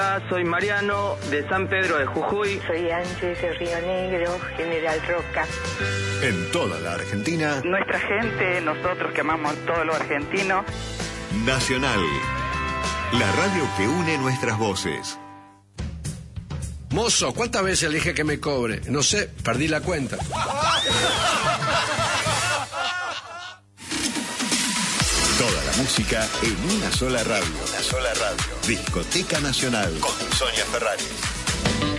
Soy Mariano, de San Pedro de Jujuy. Soy Ángel de Río Negro, General Roca. En toda la Argentina. Nuestra gente, nosotros que amamos todo lo argentino. Nacional, la radio que une nuestras voces. Mozo, ¿cuántas veces le dije que me cobre? No sé, perdí la cuenta. Toda la música en una sola radio. Discoteca Nacional con Sonia Ferrari.